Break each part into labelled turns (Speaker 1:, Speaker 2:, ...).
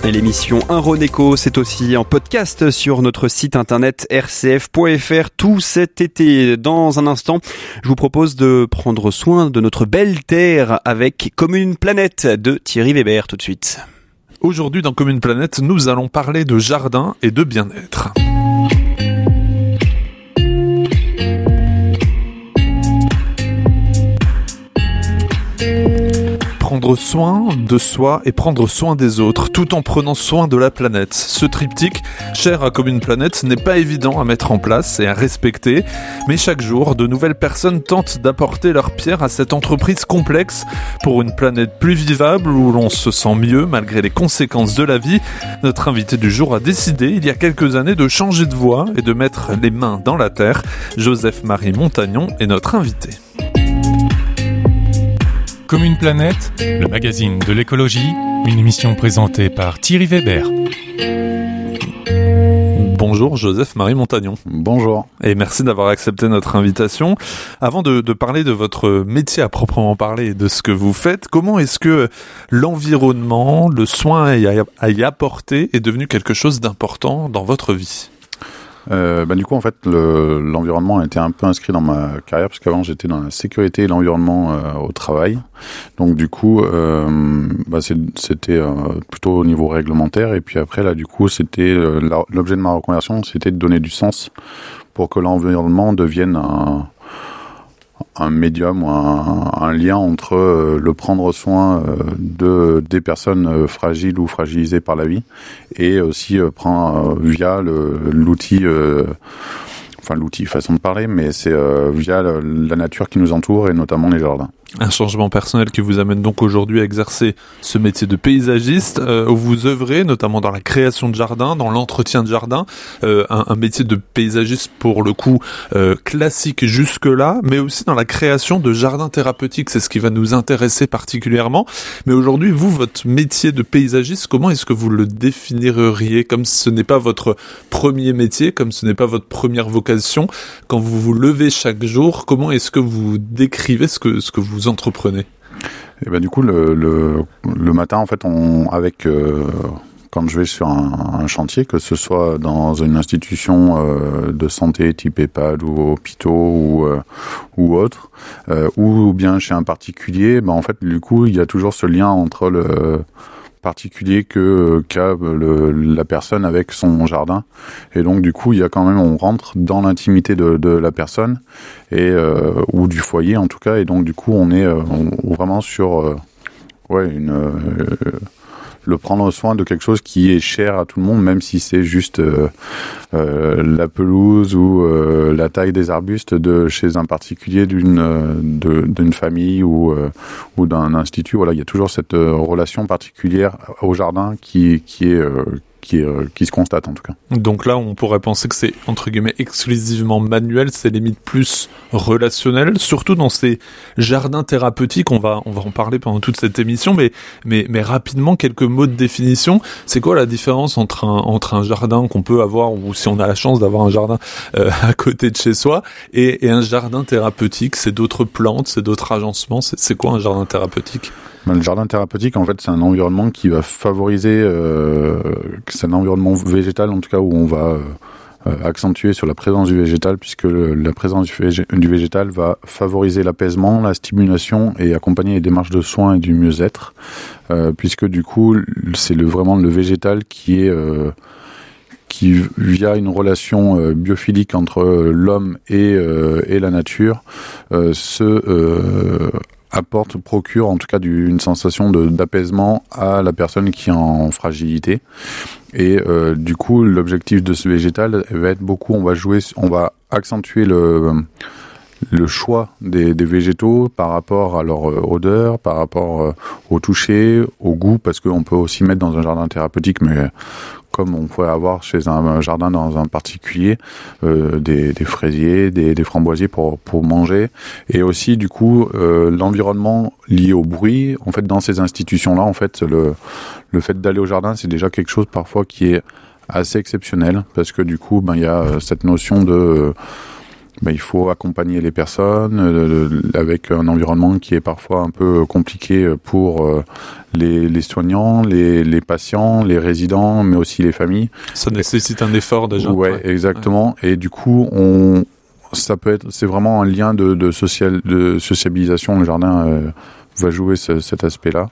Speaker 1: Et l'émission Un Ronéco, c'est aussi en podcast sur notre site internet rcf.fr tout cet été. Dans un instant, je vous propose de prendre soin de notre belle terre avec Comme une planète de Thierry Weber tout de suite.
Speaker 2: Aujourd'hui dans Comme une planète, nous allons parler de jardin et de bien-être. Prendre soin de soi et prendre soin des autres, tout en prenant soin de la planète. Ce triptyque, cher à Comme une planète, n'est pas évident à mettre en place et à respecter, mais chaque jour, de nouvelles personnes tentent d'apporter leur pierre à cette entreprise complexe pour une planète plus vivable où l'on se sent mieux malgré les conséquences de la vie. Notre invité du jour a décidé, il y a quelques années, de changer de voie et de mettre les mains dans la terre. Joseph-Marie Montagnon est notre invité.
Speaker 3: Comme une planète, le magazine de l'écologie, une émission présentée par Thierry Weber.
Speaker 2: Bonjour Joseph-Marie Montagnon.
Speaker 4: Bonjour.
Speaker 2: Et merci d'avoir accepté notre invitation. Avant de parler de votre métier à proprement parler et de ce que vous faites, comment est-ce que l'environnement, le soin à y apporter est devenu quelque chose d'important dans votre vie ?
Speaker 4: Du coup, en fait, l'environnement a été un peu inscrit dans ma carrière, parce qu'avant, j'étais dans la sécurité et l'environnement au travail. Donc, du coup, c'était plutôt au niveau réglementaire. Et puis après, là, du coup, c'était l'objet de ma reconversion, c'était de donner du sens pour que l'environnement devienne un médium ou un lien entre le prendre soin des personnes fragiles ou fragilisées par la vie, et aussi via l'outil, façon de parler, mais c'est via la nature qui nous entoure et notamment les jardins.
Speaker 2: Un changement personnel qui vous amène donc aujourd'hui à exercer ce métier de paysagiste, où vous œuvrez notamment dans la création de jardins, dans l'entretien de jardins, un métier de paysagiste pour le coup classique jusque-là, mais aussi dans la création de jardins thérapeutiques, c'est ce qui va nous intéresser particulièrement. Mais aujourd'hui, vous, votre métier de paysagiste, comment est-ce que vous le définiriez? Comme ce n'est pas votre premier métier, comme ce n'est pas votre première vocation, quand vous vous levez chaque jour, comment est-ce que vous décrivez ce que vous entreprenez?
Speaker 4: Et du coup, le matin, en fait, quand je vais sur un chantier, que ce soit dans une institution de santé type EHPAD ou hôpitaux ou autre, ou bien chez un particulier, en fait, du coup, il y a toujours ce lien entre le particulier qu'a la personne avec son jardin, et donc du coup on rentre dans l'intimité de la personne ou du foyer en tout cas, et donc du coup on est vraiment sur le prendre soin de quelque chose qui est cher à tout le monde, même si c'est juste la pelouse ou la taille des arbustes chez un particulier d'une famille ou d'un institut. Voilà, il y a toujours cette relation particulière au jardin qui se constate en tout cas.
Speaker 2: Donc là, on pourrait penser que c'est entre guillemets exclusivement manuel, c'est limite plus relationnel, surtout dans ces jardins thérapeutiques. On va en parler pendant toute cette émission, mais rapidement quelques mots de définition. C'est quoi la différence entre un jardin qu'on peut avoir, ou si on a la chance d'avoir un jardin à côté de chez soi, et un jardin thérapeutique? C'est d'autres plantes, c'est d'autres agencements. C'est quoi un jardin thérapeutique?
Speaker 4: Le jardin thérapeutique, en fait, c'est un environnement qui va favoriser, c'est un environnement végétal, en tout cas, où on va accentuer sur la présence du végétal, puisque la présence du végétal va favoriser l'apaisement, la stimulation et accompagner les démarches de soins et du mieux-être, puisque du coup, c'est vraiment le végétal qui via une relation biophilique entre l'homme et la nature, procure en tout cas une sensation d'apaisement à la personne qui est en fragilité. Et du coup, l'objectif de ce végétal va être on va accentuer le choix des végétaux par rapport à leur odeur, par rapport au toucher, au goût, parce qu'on peut aussi mettre dans un jardin thérapeutique, mais comme on pourrait avoir chez un jardin dans un particulier, des fraisiers, des framboisiers pour manger, et aussi du coup l'environnement lié au bruit. En fait, dans ces institutions-là, en fait, le fait d'aller au jardin, c'est déjà quelque chose parfois qui est assez exceptionnel, parce que du coup, il y a cette notion il faut accompagner les personnes avec un environnement qui est parfois un peu compliqué pour les soignants, les patients, les résidents, mais aussi les familles.
Speaker 2: Ça nécessite un effort déjà.
Speaker 4: Ouais, exactement. Ouais. Et du coup, c'est vraiment un lien de sociabilisation. Le jardin va jouer cet aspect-là.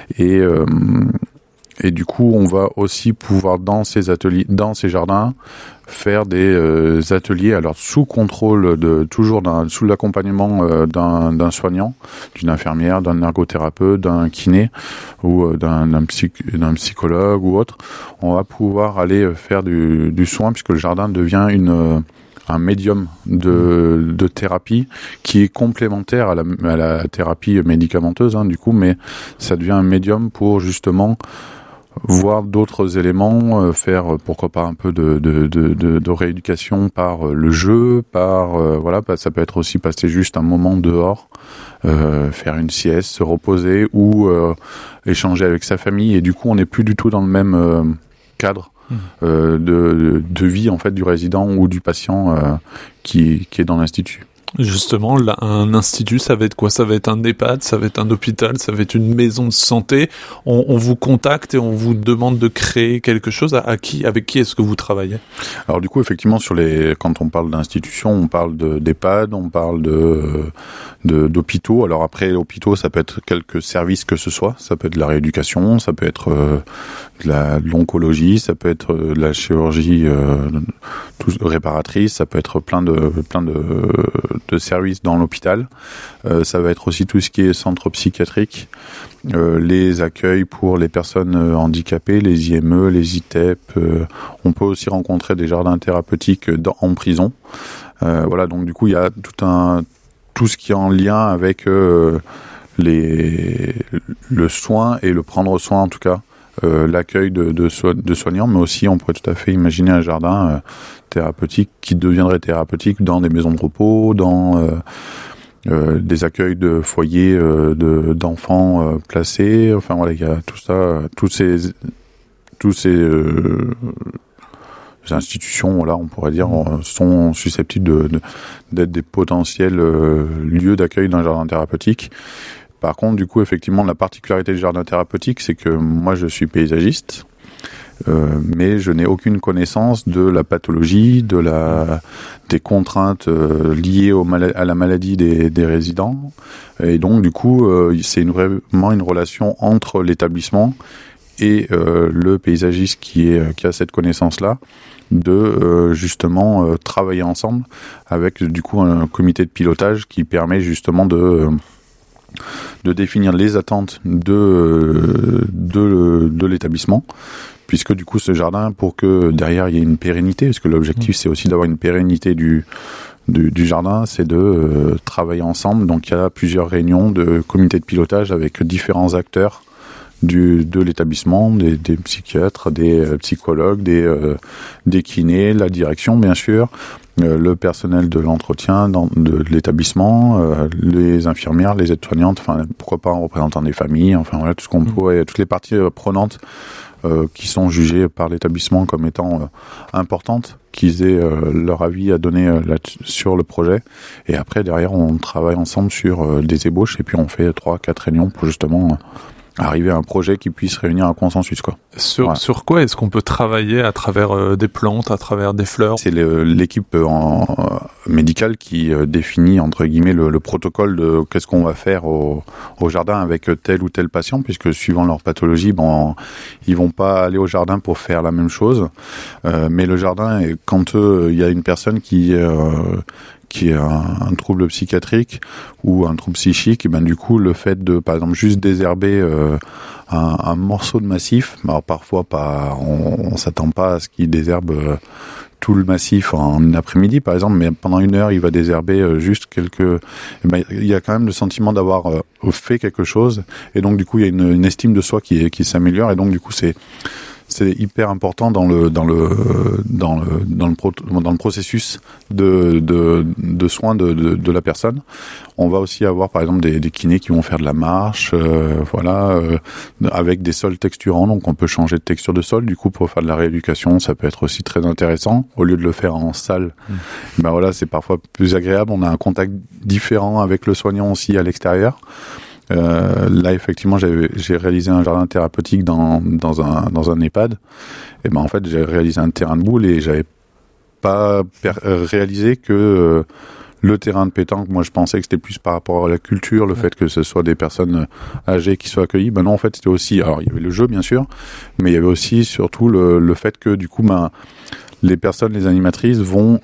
Speaker 4: Et du coup, on va aussi pouvoir dans ces jardins faire des ateliers, alors sous contrôle sous l'accompagnement d'un soignant, d'une infirmière, d'un ergothérapeute, d'un kiné ou d'un psychologue ou autre. On va pouvoir aller faire du soin puisque le jardin devient un médium de thérapie qui est complémentaire à la thérapie médicamenteuse, du coup, mais ça devient un médium pour justement voir d'autres éléments, faire pourquoi pas un peu de rééducation par le jeu, ça peut être aussi passer juste un moment dehors, faire une sieste, se reposer ou échanger avec sa famille, et du coup on n'est plus du tout dans le même cadre de vie en fait du résident ou du patient qui est dans l'institut.
Speaker 2: Justement, là, un institut, ça va être quoi? Ça va être un EHPAD, ça va être un hôpital, ça va être une maison de santé. On vous contacte et on vous demande de créer quelque chose. Avec qui est-ce que vous travaillez?
Speaker 4: Alors du coup, effectivement, quand on parle d'institution, on parle d'EHPAD, on parle d'hôpitaux. Alors après, hôpitaux, ça peut être quelques services que ce soit. Ça peut être de la rééducation, ça peut être de l'oncologie, ça peut être de la chirurgie réparatrice, ça peut être plein de services dans l'hôpital. Ça va être aussi tout ce qui est centre psychiatrique, les accueils pour les personnes handicapées, les IME, les ITEP. On peut aussi rencontrer des jardins thérapeutiques en prison. Voilà, donc du coup, il y a tout ce qui est en lien avec le soin et le prendre soin, en tout cas. L'accueil de soignants, mais aussi on pourrait tout à fait imaginer un jardin thérapeutique qui deviendrait thérapeutique dans des maisons de repos, dans des accueils de foyers d'enfants placés. Enfin voilà, il y a tout ça, tous ces institutions, là, on pourrait dire, sont susceptibles d'être des potentiels lieux d'accueil d'un jardin thérapeutique. Par contre, du coup, effectivement, la particularité du jardin thérapeutique, c'est que moi, je suis paysagiste, mais je n'ai aucune connaissance de la pathologie, des contraintes liées à la maladie des résidents. Et donc, du coup, c'est vraiment une relation entre l'établissement et le paysagiste qui a cette connaissance-là, de justement travailler ensemble avec, du coup, un comité de pilotage qui permet justement de définir les attentes de l'établissement, puisque du coup ce jardin, pour que derrière il y ait une pérennité, parce que l'objectif c'est aussi d'avoir une pérennité du jardin, c'est de travailler ensemble. Donc il y a plusieurs réunions de comité de pilotage avec différents acteurs de l'établissement, des psychiatres, des psychologues, des kinés, la direction bien sûr, le personnel de l'entretien de l'établissement, les infirmières, les aides-soignantes, enfin pourquoi pas en représentant des familles, enfin voilà tout ce qu'on pourrait, toutes les parties prenantes qui sont jugées par l'établissement comme étant importantes, qu'ils aient leur avis à donner sur le projet. Et après derrière on travaille ensemble sur des ébauches et puis on fait 3-4 réunions pour justement arriver à un projet qui puisse réunir un consensus, quoi.
Speaker 2: Sur quoi est-ce qu'on peut travailler à travers des plantes, à travers des fleurs? C'est
Speaker 4: l'équipe médicale qui définit, entre guillemets, le protocole de qu'est-ce qu'on va faire au jardin avec tel ou tel patient, puisque suivant leur pathologie, ils vont pas aller au jardin pour faire la même chose. Mais le jardin, quand il y a une personne qui est un trouble psychiatrique ou un trouble psychique, et ben du coup le fait de par exemple juste désherber un morceau de massif, alors parfois pas, on s'attend pas à ce qu'il désherbe tout le massif en une après-midi par exemple, mais pendant 1 heure il va désherber juste il y a quand même le sentiment d'avoir fait quelque chose, et donc du coup il y a une estime de soi qui s'améliore, et donc du coup c'est hyper important dans le processus de soins de la personne. On va aussi avoir par exemple des kinés qui vont faire de la marche, avec des sols texturants, donc on peut changer de texture de sol. Du coup, pour faire de la rééducation, ça peut être aussi très intéressant. Au lieu de le faire en salle, c'est parfois plus agréable. On a un contact différent avec le soignant aussi à l'extérieur. Là, effectivement, j'ai réalisé un jardin thérapeutique dans un EHPAD. Et en fait, j'ai réalisé un terrain de boule et j'avais pas réalisé que le terrain de pétanque, moi, je pensais que c'était plus par rapport à la culture, le fait que ce soit des personnes âgées qui soient accueillies. Non, en fait, c'était aussi, alors il y avait le jeu, bien sûr, mais il y avait aussi surtout le fait que, du coup, les personnes, les animatrices vont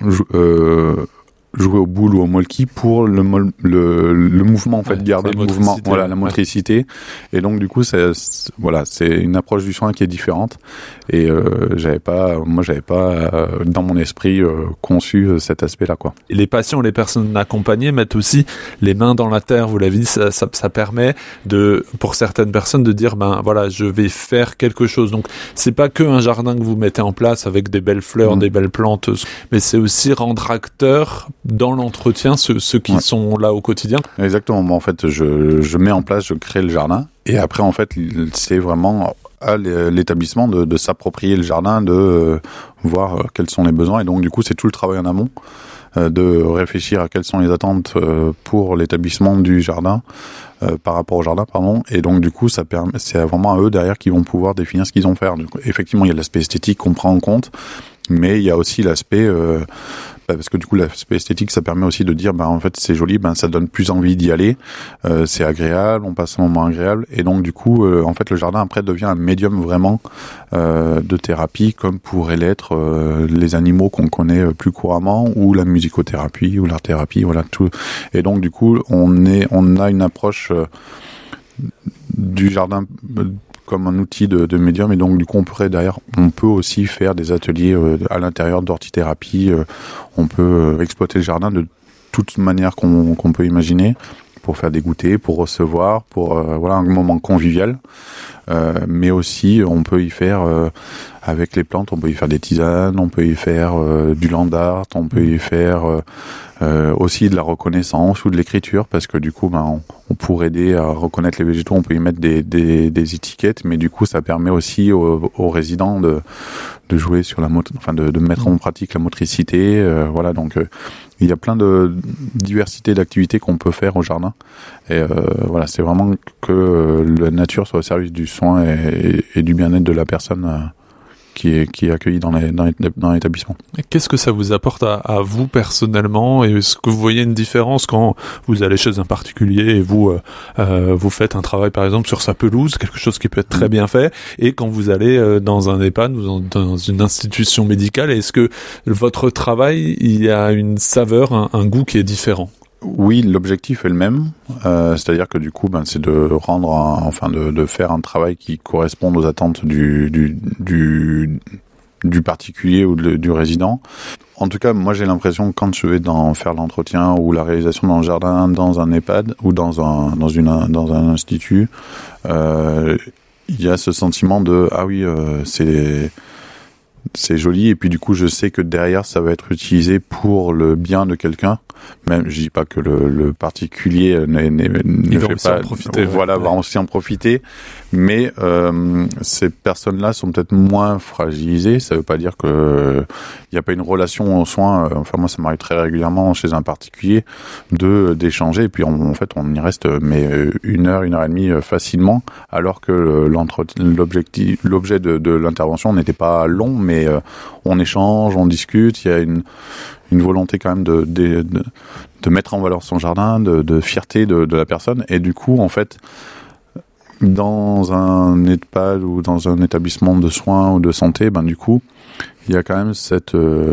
Speaker 4: jouer au boule ou au molki pour le mouvement, en fait, garder le mouvement, la motricité. Et donc, du coup, c'est une approche du soin qui est différente. Et j'avais pas dans mon esprit conçu cet aspect-là, quoi.
Speaker 2: Et les patients, les personnes accompagnées mettent aussi les mains dans la terre. Vous l'avez dit, ça permet pour certaines personnes de dire, je vais faire quelque chose. Donc, c'est pas que un jardin que vous mettez en place avec des belles fleurs, des belles plantes, mais c'est aussi rendre acteur dans l'entretien ceux qui sont là au quotidien.
Speaker 4: Exactement. Moi, en fait, je mets en place, je crée le jardin. Et après, en fait, c'est vraiment à l'établissement de s'approprier le jardin, de voir quels sont les besoins. Et donc, du coup, c'est tout le travail en amont, de réfléchir à quelles sont les attentes pour l'établissement du jardin, par rapport au jardin, pardon. Et donc, du coup, c'est vraiment à eux derrière qui vont pouvoir définir ce qu'ils vont faire. Donc, effectivement, il y a l'aspect esthétique qu'on prend en compte, mais il y a aussi l'aspect parce que du coup l'aspect esthétique, ça permet aussi de dire en fait c'est joli, ça donne plus envie d'y aller, c'est agréable, on passe un moment agréable, et donc du coup en fait le jardin après devient un médium vraiment de thérapie, comme pourraient l'être les animaux qu'on connaît plus couramment, ou la musicothérapie ou l'art thérapie, voilà tout. Et donc du coup on a une approche du jardin comme un outil de médium, et donc du coup on peut aussi faire des ateliers à l'intérieur d'hortithérapie, on peut exploiter le jardin de toute manière qu'on peut imaginer, pour faire des goûters, pour recevoir, pour un moment convivial, mais aussi on peut y faire avec les plantes, on peut y faire des tisanes, on peut y faire du land art, on peut y faire aussi de la reconnaissance ou de l'écriture, parce que du coup pour aider à reconnaître les végétaux, on peut y mettre des étiquettes, mais du coup ça permet aussi aux résidents de jouer sur de mettre en pratique la motricité, donc il y a plein de diversité d'activités qu'on peut faire au jardin, et c'est vraiment que la nature soit au service du soin et du bien-être de la personne qui est accueilli dans l'établissement.
Speaker 2: Et qu'est-ce que ça vous apporte à vous personnellement, et est-ce que vous voyez une différence quand vous allez chez un particulier et vous faites un travail par exemple sur sa pelouse, quelque chose qui peut être très bien fait, et quand vous allez dans un EHPAD ou dans une institution médicale, est-ce que votre travail, il y a une saveur, un goût qui est différent?
Speaker 4: Oui, l'objectif est le même, c'est-à-dire que du coup, c'est de rendre, de faire un travail qui corresponde aux attentes du particulier ou du résident. En tout cas, moi j'ai l'impression que quand je vais faire l'entretien ou la réalisation dans le jardin, dans un EHPAD ou dans un institut, il y a ce sentiment de c'est joli, et puis du coup je sais que derrière ça va être utilisé pour le bien de quelqu'un. Même je dis pas que le particulier ne fait pas, va aussi en profiter, mais ces personnes-là sont peut-être moins fragilisées. Ça veut pas dire que il y a pas une relation aux soins. Moi ça m'arrive très régulièrement chez un particulier d'échanger, et puis on y reste mais 1 heure, 1 heure et demie facilement, alors que l'objet de l'intervention n'était pas long, mais on échange, on discute, il y a une volonté quand même de mettre en valeur son jardin, de fierté de la personne, et du coup en fait dans un EHPAD ou dans un établissement de soins ou de santé, du coup il y a quand même cette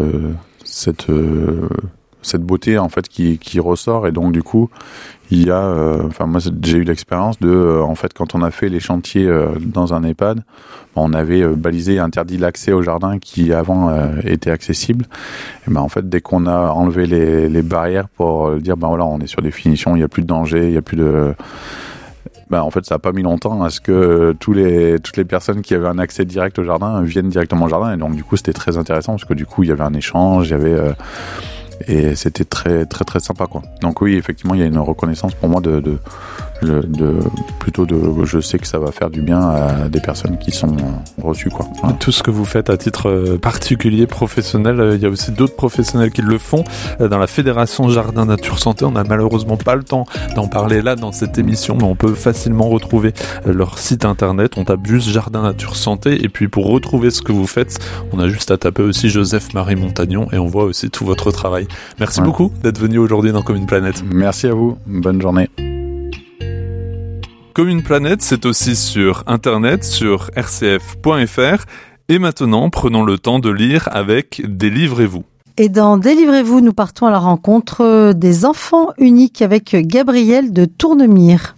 Speaker 4: beauté en fait qui ressort, et donc du coup il y a moi j'ai eu l'expérience de quand on a fait les chantiers dans un EHPAD, on avait balisé et interdit l'accès au jardin qui avant était accessible, et dès qu'on a enlevé les barrières pour dire on est sur des finitions, il y a plus de danger, il y a plus de En fait, ça a pas mis longtemps à ce que toutes les personnes qui avaient un accès direct au jardin viennent directement au jardin. Et donc, du coup, c'était très intéressant parce que du coup, il y avait un échange, et c'était très, très, très sympa, quoi. Donc oui, effectivement, il y a une reconnaissance pour moi je sais que ça va faire du bien à des personnes qui sont reçues, quoi. Voilà.
Speaker 2: Tout ce que vous faites à titre particulier, professionnel, il y a aussi d'autres professionnels qui le font. Dans la Fédération Jardin Nature Santé, on n'a malheureusement pas le temps d'en parler là dans cette émission, mais on peut facilement retrouver leur site internet. On tape juste Jardin Nature Santé, et puis pour retrouver ce que vous faites, on a juste à taper aussi Joseph-Marie Montagnon, et on voit aussi tout votre travail. Merci beaucoup d'être venu aujourd'hui dans Comme une planète.
Speaker 4: Merci à vous, bonne journée.
Speaker 2: Comme une planète, c'est aussi sur internet, sur rcf.fr. Et maintenant, prenons le temps de lire avec Délivrez-vous.
Speaker 5: Et dans Délivrez-vous, nous partons à la rencontre des enfants uniques avec Gabriel de Tournemire.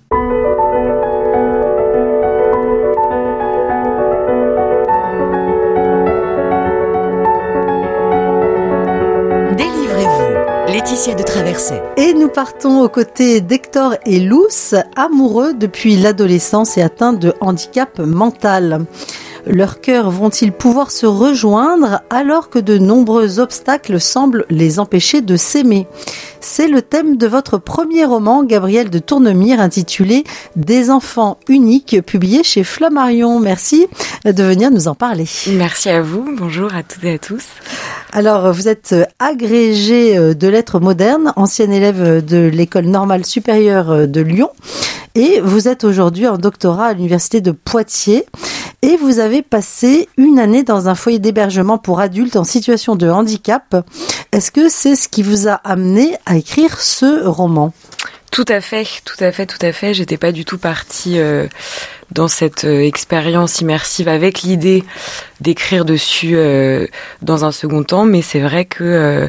Speaker 6: Laetitia de Traversée.
Speaker 5: Et nous partons aux côtés d'Hector et Luce, amoureux depuis l'adolescence et atteints de handicap mental. Leurs cœurs vont-ils pouvoir se rejoindre alors que de nombreux obstacles semblent les empêcher de s'aimer ? C'est le thème de votre premier roman, Gabriel de Tournemire, intitulé « Des enfants uniques », publié chez Flammarion. Merci de venir nous en parler.
Speaker 7: Merci à vous, bonjour à toutes et à tous.
Speaker 5: Alors, vous êtes agrégé de lettres modernes, ancienne élève de l'École normale supérieure de Lyon, et vous êtes aujourd'hui en doctorat à l'Université de Poitiers. Et vous avez passé une année dans un foyer d'hébergement pour adultes en situation de handicap. Est-ce que c'est ce qui vous a amené à écrire ce roman ?
Speaker 7: Tout à fait. J'étais pas du tout partie dans cette expérience immersive avec l'idée d'écrire dessus dans un second temps, mais c'est vrai que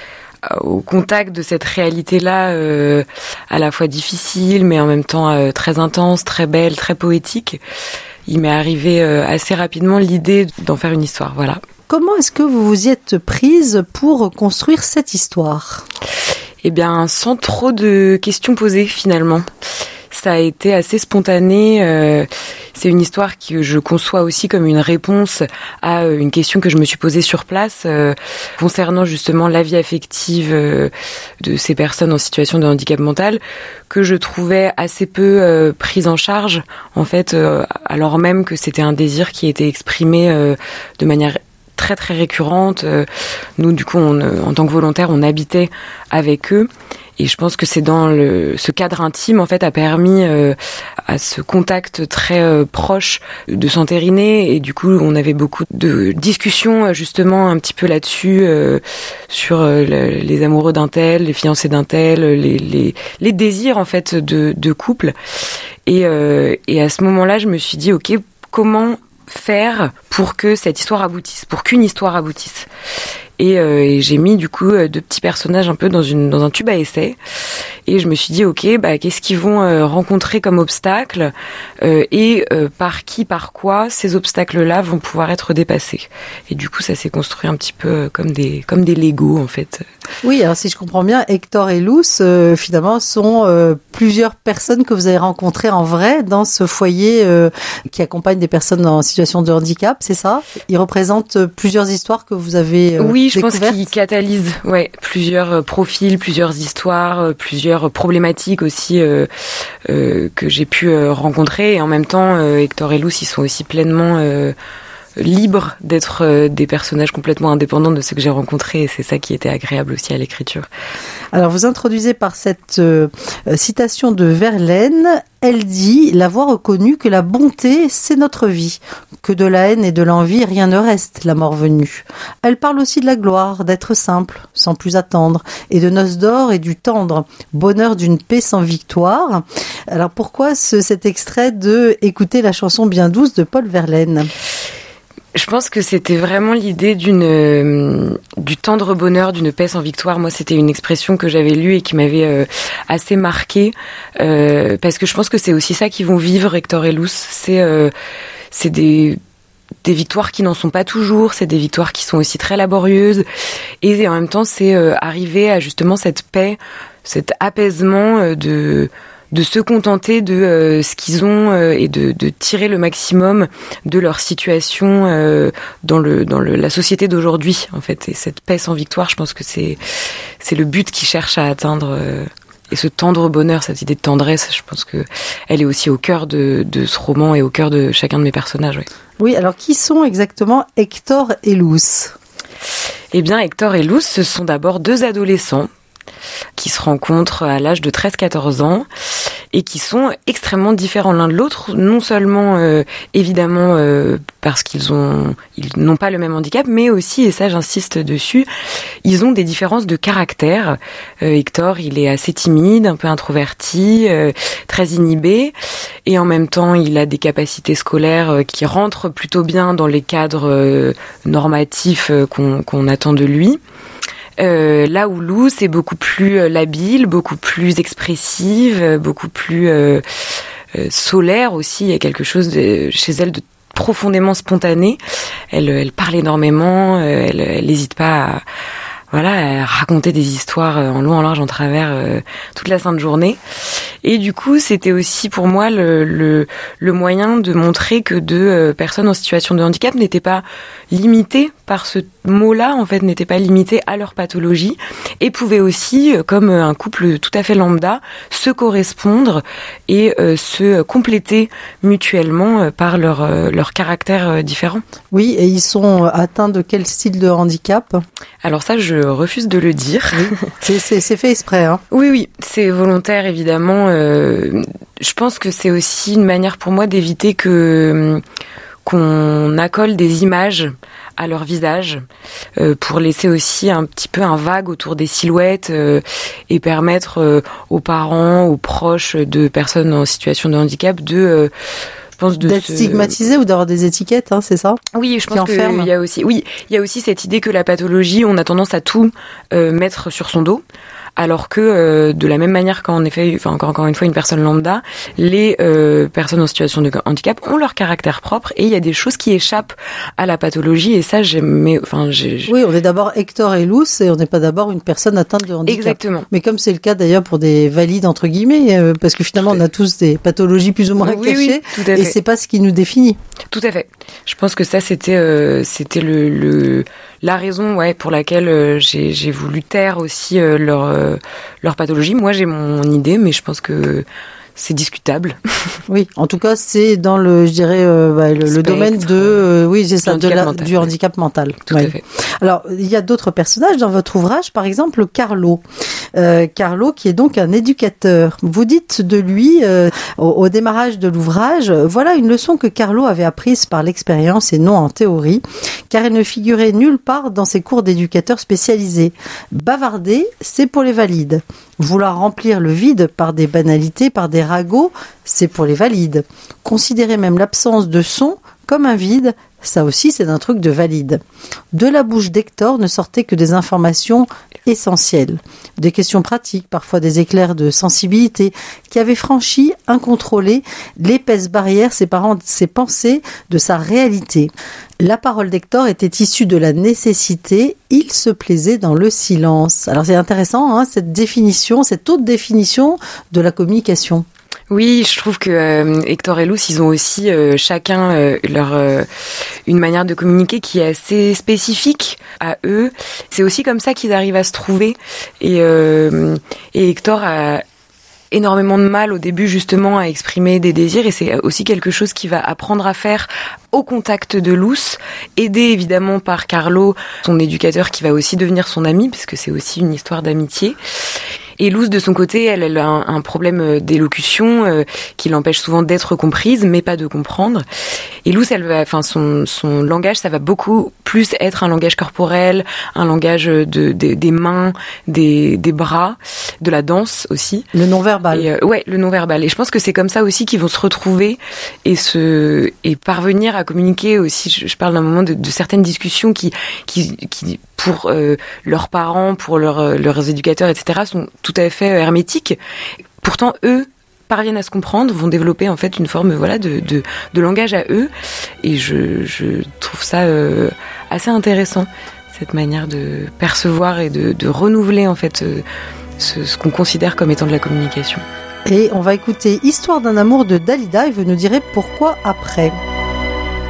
Speaker 7: au contact de cette réalité-là, à la fois difficile, mais en même temps très intense, très belle, très poétique, il m'est arrivé assez rapidement l'idée d'en faire une histoire, voilà.
Speaker 5: Comment est-ce que vous vous y êtes prise pour construire cette histoire ?
Speaker 7: Eh bien, sans trop de questions posées, finalement. Ça a été assez spontané. C'est une histoire que je conçois aussi comme une réponse à une question que je me suis posée sur place concernant justement la vie affective de ces personnes en situation de handicap mental, que je trouvais assez peu prise en charge, en fait, alors même que c'était un désir qui était exprimé de manière très très récurrente. Nous, du coup, en tant que volontaires, on habitait avec eux. Et je pense que c'est dans ce cadre intime, en fait, a permis à ce contact très proche de s'entériner. Et du coup, on avait beaucoup de discussions, justement, un petit peu là-dessus, sur les amoureux d'un tel, les fiancés d'un tel, les désirs, en fait, de couple. Et à ce moment-là, je me suis dit, OK, comment faire pour que cette histoire aboutisse, pour qu'une histoire aboutisse. Et j'ai mis du coup deux petits personnages un peu dans un tube à essai. Et je me suis dit, ok, qu'est-ce qu'ils vont rencontrer comme obstacles et par quoi ces obstacles-là vont pouvoir être dépassés. Et du coup, ça s'est construit un petit peu comme des Legos, en fait.
Speaker 5: Oui, alors si je comprends bien, Hector et Luce, finalement, sont plusieurs personnes que vous avez rencontrées en vrai dans ce foyer qui accompagne des personnes en situation de handicap, c'est ça ? Ils représentent plusieurs histoires que vous avez
Speaker 7: Oui, je
Speaker 5: découvertes.
Speaker 7: pense qu'ils catalysent plusieurs profils, plusieurs histoires, plusieurs problématiques aussi que j'ai pu rencontrer. Et en même temps, Hector et Luce, ils sont aussi pleinement libres d'être des personnages complètement indépendants de ceux que j'ai rencontrés. Et c'est ça qui était agréable aussi à l'écriture.
Speaker 5: Alors, vous introduisez par cette citation de Verlaine. Elle dit « L'avoir reconnu que la bonté, c'est notre vie. Que de la haine et de l'envie, rien ne reste, la mort venue. » Elle parle aussi de la gloire, d'être simple, sans plus attendre, et de noces d'or et du tendre, bonheur d'une paix sans victoire. Alors, pourquoi cet extrait de « Écoutez la chanson bien douce » de Paul Verlaine ?
Speaker 7: Je pense que c'était vraiment l'idée du tendre bonheur, d'une paix sans victoire. Moi, c'était une expression que j'avais lue et qui m'avait assez marquée, parce que je pense que c'est aussi ça qu'ils vont vivre, Hector et Luce. C'est des victoires qui n'en sont pas toujours, c'est des victoires qui sont aussi très laborieuses, et en même temps, c'est arriver à justement cette paix, cet apaisement de se contenter de ce qu'ils ont et de tirer le maximum de leur situation dans la société d'aujourd'hui, en fait. Et cette paix sans victoire, je pense que c'est le but qu'ils cherchent à atteindre. Et ce tendre bonheur, cette idée de tendresse, je pense que elle est aussi au cœur de ce roman et au cœur de chacun de mes personnages. Oui.
Speaker 5: Oui, alors qui sont exactement Hector et Luz ?
Speaker 7: Eh bien, Hector et Luz, ce sont d'abord 2 adolescents qui se rencontrent à l'âge de 13-14 ans et qui sont extrêmement différents l'un de l'autre, non seulement évidemment parce qu'ils n'ont pas le même handicap, mais aussi, et ça j'insiste dessus, ils ont des différences de caractère. Hector, il est assez timide, un peu introverti, très inhibé, et en même temps il a des capacités scolaires qui rentrent plutôt bien dans les cadres normatifs qu'on attend de lui. Là où Luz est beaucoup plus labile, beaucoup plus expressive, beaucoup plus solaire aussi. Il y a quelque chose chez elle de profondément spontané. Elle parle énormément, elle n'hésite pas à raconter des histoires en long, en large, en travers toute la sainte journée. Et du coup, c'était aussi pour moi le moyen de montrer que 2 personnes en situation de handicap n'étaient pas limitées par ce mot-là, en fait, n'étaient pas limitées à leur pathologie et pouvaient aussi, comme un couple tout à fait lambda, se correspondre et se compléter mutuellement par leur caractère différent.
Speaker 5: Oui, et ils sont atteints de quel style de handicap ?
Speaker 7: Alors ça, je refuse de le dire.
Speaker 5: Oui. C'est fait exprès, hein ?
Speaker 7: Oui, c'est volontaire, évidemment. Je pense que c'est aussi une manière pour moi d'éviter qu'on accole des images à leur visage pour laisser aussi un petit peu un vague autour des silhouettes et permettre aux parents, aux proches de personnes en situation de handicap d'être
Speaker 5: stigmatisé ou d'avoir des étiquettes, hein, c'est ça ?
Speaker 7: Oui, je pense qu'il y a aussi cette idée que la pathologie, on a tendance à tout mettre sur son dos. Alors que de la même manière qu'en effet, encore une fois, une personne lambda, les personnes en situation de handicap ont leur caractère propre et il y a des choses qui échappent à la pathologie et ça Oui,
Speaker 5: on est d'abord Hector et Luz et on n'est pas d'abord une personne atteinte de handicap.
Speaker 7: Exactement.
Speaker 5: Mais comme c'est le cas d'ailleurs pour des valides entre guillemets, parce que finalement on a tous des pathologies plus ou moins cachées et c'est pas ce qui nous définit.
Speaker 7: Tout à fait. Je pense que ça c'était la raison pour laquelle j'ai voulu taire aussi leur pathologie. Moi j'ai mon idée, mais je pense que c'est discutable.
Speaker 5: Oui, en tout cas, c'est dans le domaine du handicap mental.
Speaker 7: Tout à fait.
Speaker 5: Alors, il y a d'autres personnages dans votre ouvrage, par exemple Carlo. Carlo, qui est donc un éducateur. Vous dites de lui, au démarrage de l'ouvrage, voilà une leçon que Carlo avait apprise par l'expérience et non en théorie, car elle ne figurait nulle part dans ses cours d'éducateur spécialisés. Bavarder, c'est pour les valides. Vouloir remplir le vide par des banalités, par des ragots, c'est pour les valides. Considérer même l'absence de son comme un vide, ça aussi c'est un truc de valide. De la bouche d'Hector ne sortaient que des informations essentielles, des questions pratiques, parfois des éclairs de sensibilité, qui avaient franchi, incontrôlés, l'épaisse barrière séparant ses pensées de sa réalité. La parole d'Hector était issue de la nécessité, il se plaisait dans le silence. Alors c'est intéressant, hein, cette haute définition de la communication.
Speaker 7: Oui, je trouve que Hector et Luz, ils ont aussi chacun une manière de communiquer qui est assez spécifique à eux. C'est aussi comme ça qu'ils arrivent à se trouver. Et Hector a énormément de mal au début justement à exprimer des désirs et c'est aussi quelque chose qu'il va apprendre à faire au contact de Luz, aidé évidemment par Carlo, son éducateur qui va aussi devenir son ami puisque c'est aussi une histoire d'amitié. Et Luz, de son côté, elle a un problème d'élocution qui l'empêche souvent d'être comprise, mais pas de comprendre. Et Luz, son langage, ça va beaucoup plus être un langage corporel, un langage des mains, des bras, de la danse aussi.
Speaker 5: Le non-verbal.
Speaker 7: Le non-verbal. Et je pense que c'est comme ça aussi qu'ils vont se retrouver et parvenir à communiquer aussi. Je parle d'un moment de certaines discussions qui pour leurs parents, pour leurs éducateurs, etc., sont tout à fait hermétiques. Pourtant, eux parviennent à se comprendre, vont développer en fait une forme de langage à eux. Et je trouve ça assez intéressant, cette manière de percevoir et de renouveler en fait ce qu'on considère comme étant de la communication.
Speaker 5: Et on va écouter Histoire d'un amour de Dalida et vous nous direz pourquoi après.